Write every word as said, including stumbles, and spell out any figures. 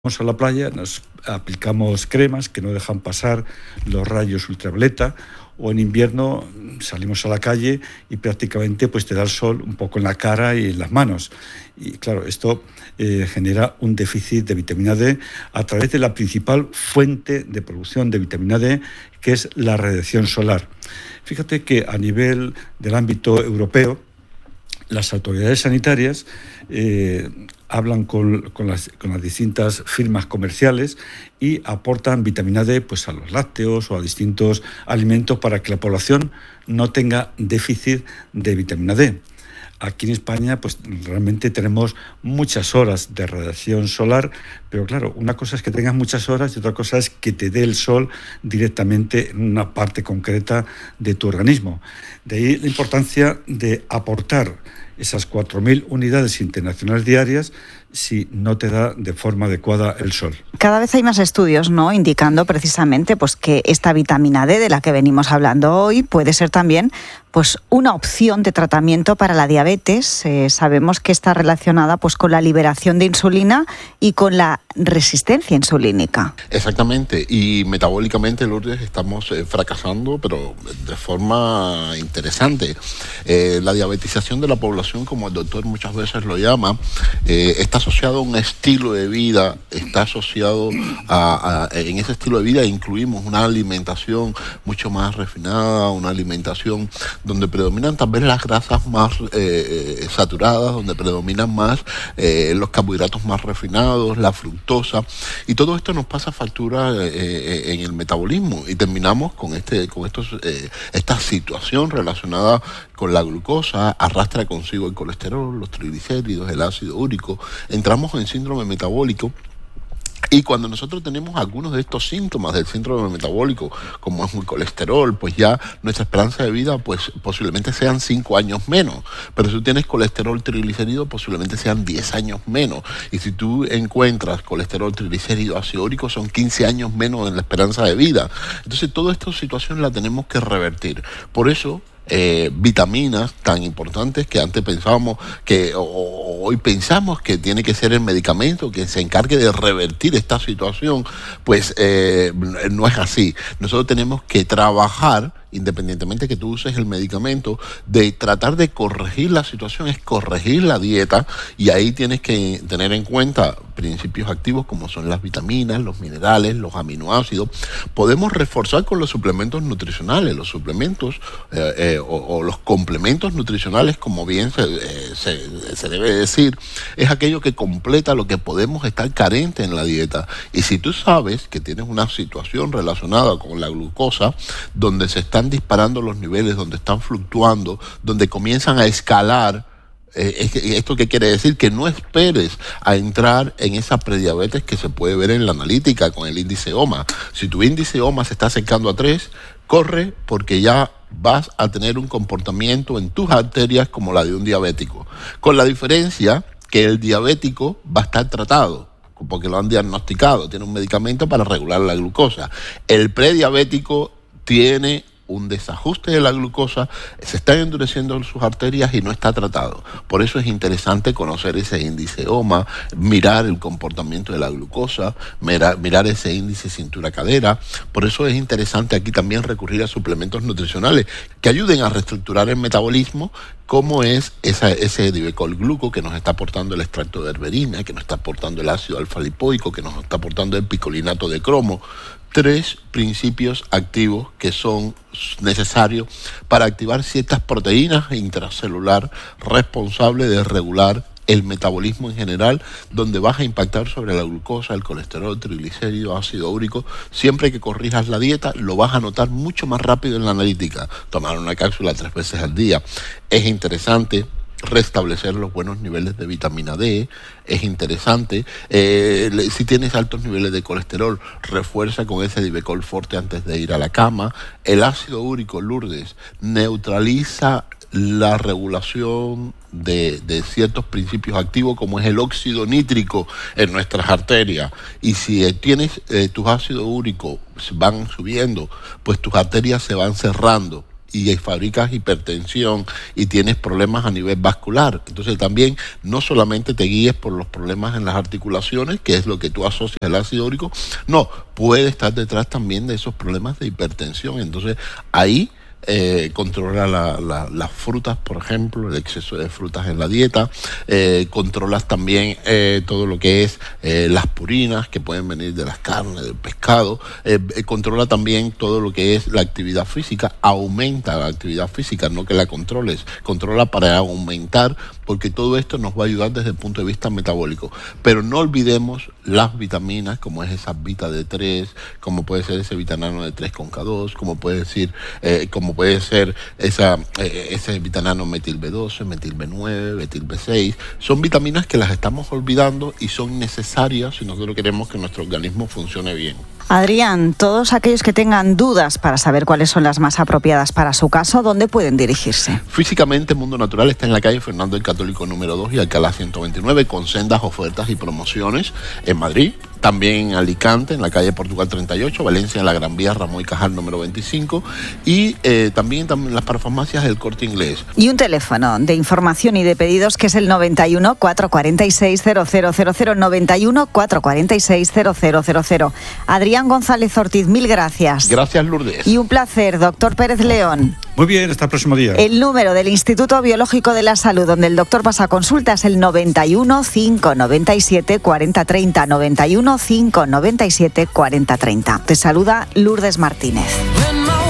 Vamos a la playa, nos aplicamos cremas que no dejan pasar los rayos ultravioleta, o en invierno salimos a la calle y prácticamente pues te da el sol un poco en la cara y en las manos. Y claro, esto eh, genera un déficit de vitamina D a través de la principal fuente de producción de vitamina D, que es la radiación solar. Fíjate que a nivel del ámbito europeo, las autoridades sanitarias eh, hablan con, con, las, con las distintas firmas comerciales y aportan vitamina D pues, a los lácteos o a distintos alimentos para que la población no tenga déficit de vitamina D. Aquí en España pues realmente tenemos muchas horas de radiación solar, pero claro, una cosa es que tengas muchas horas y otra cosa es que te dé el sol directamente en una parte concreta de tu organismo. De ahí la importancia de aportar esas cuatro mil unidades internacionales diarias si no te da de forma adecuada el sol. Cada vez hay más estudios, ¿no?, indicando precisamente pues, que esta vitamina D de la que venimos hablando hoy puede ser también pues, una opción de tratamiento para la diabetes. Eh, sabemos que está relacionada pues, con la liberación de insulina y con la resistencia insulínica. Exactamente, y metabólicamente, Lourdes, estamos eh, fracasando, pero de forma interesante. Eh, la diabetización de la población, como el doctor muchas veces lo llama, eh, está asociado a un estilo de vida, está asociado a, a, en ese estilo de vida incluimos una alimentación mucho más refinada, una alimentación donde predominan también las grasas más eh, saturadas, donde predominan más eh, los carbohidratos más refinados, la fructosa, y todo esto nos pasa factura eh, en el metabolismo y terminamos con este, con estos, eh, esta situación relacionada con la glucosa, arrastra consigo el colesterol, los triglicéridos, el ácido úrico, entramos en síndrome metabólico. Y cuando nosotros tenemos algunos de estos síntomas del síndrome metabólico, como es el colesterol, pues ya nuestra esperanza de vida pues posiblemente sean cinco años menos. Pero si tú tienes colesterol triglicérido, posiblemente sean diez años menos. Y si tú encuentras colesterol triglicérido ácido úrico, son quince años menos en la esperanza de vida. Entonces, toda esta situación la tenemos que revertir. Por eso, Eh, vitaminas tan importantes que antes pensábamos que o, o, hoy pensamos que tiene que ser el medicamento que se encargue de revertir esta situación, pues eh, no es así. Nosotros tenemos que trabajar, independientemente que tú uses el medicamento, de tratar de corregir la situación, es corregir la dieta, y ahí tienes que tener en cuenta principios activos como son las vitaminas, los minerales, los aminoácidos. Podemos reforzar con los suplementos nutricionales, los suplementos eh, eh, o, o los complementos nutricionales, como bien se, eh, se, se debe decir, es aquello que completa lo que podemos estar carentes en la dieta. Y si tú sabes que tienes una situación relacionada con la glucosa, donde se están disparando los niveles, donde están fluctuando, donde comienzan a escalar, eh, ¿esto qué quiere decir? Que no esperes a entrar en esa prediabetes que se puede ver en la analítica con el índice O M A. Si tu índice O M A se está acercando a tres, corre, porque ya vas a tener un comportamiento en tus arterias como la de un diabético, con la diferencia que el diabético va a estar tratado, porque lo han diagnosticado, tiene un medicamento para regular la glucosa. El prediabético tiene un desajuste de la glucosa, se están endureciendo sus arterias y no está tratado. Por eso es interesante conocer ese índice O M A, mirar el comportamiento de la glucosa, mirar, mirar ese índice cintura-cadera. Por eso es interesante aquí también recurrir a suplementos nutricionales que ayuden a reestructurar el metabolismo, como es esa, ese dibecolgluco que nos está aportando el extracto de berberina, que nos está aportando el ácido alfa-lipoico, que nos está aportando el picolinato de cromo. Tres principios activos que son necesarios para activar ciertas proteínas intracelular responsables de regular el metabolismo en general, donde vas a impactar sobre la glucosa, el colesterol, triglicéridos, ácido úrico. Siempre que corrijas la dieta, lo vas a notar mucho más rápido en la analítica. Tomar una cápsula tres veces al día. Es interesante restablecer los buenos niveles de vitamina D, es interesante. Eh, si tienes altos niveles de colesterol, refuerza con ese Divecol Forte antes de ir a la cama. El ácido úrico, Lourdes, neutraliza la regulación de, de ciertos principios activos, como es el óxido nítrico en nuestras arterias. Y si eh, tienes eh, tus ácidos úricos van subiendo, pues tus arterias se van cerrando. y fabricas hipertensión y tienes problemas a nivel vascular. Entonces también no solamente te guíes por los problemas en las articulaciones, que es lo que tú asocias al ácido úrico, no, puede estar detrás también de esos problemas de hipertensión. Entonces ahí Eh, controla la, la, las frutas, por ejemplo, el exceso de frutas en la dieta, eh, controlas también eh, todo lo que es eh, las purinas que pueden venir de las carnes, del pescado, eh, eh, controla también todo lo que es la actividad física, aumenta la actividad física, no que la controles, controla para aumentar, porque todo esto nos va a ayudar desde el punto de vista metabólico. Pero no olvidemos las vitaminas, como es esa Vita D tres, como puede ser ese vitanano D tres con K dos, como puede decir, eh, como puede ser esa, eh, ese vitanano metil B doce, metil B nueve, metil B seis. Son vitaminas que las estamos olvidando y son necesarias si nosotros queremos que nuestro organismo funcione bien. Adrián, todos aquellos que tengan dudas para saber cuáles son las más apropiadas para su caso, ¿dónde pueden dirigirse? Físicamente, Mundo Natural está en la calle Fernando el Católico número dos y Alcalá ciento veintinueve, con sendas ofertas y promociones en Madrid. También en Alicante, en la calle Portugal treinta y ocho, Valencia, en la Gran Vía Ramón y Cajal número veinticinco, y eh, también, también en las parafarmacias del Corte Inglés. Y un teléfono de información y de pedidos que es el noventa y uno, cuatrocientos cuarenta y seis, cero cero cero cero, noventa y uno, cuatrocientos cuarenta y seis, cero cero cero cero. Adrián González Ortiz, mil gracias. Gracias, Lourdes. Y un placer, doctor Pérez León. Muy bien, hasta el próximo día. El número del Instituto Biológico de la Salud, donde el doctor pasa consulta, es el noventa y uno, cinco noventa y siete, cuarenta treinta, noventa y uno, cinco noventa y siete, cuarenta treinta. Te saluda Lourdes Martínez.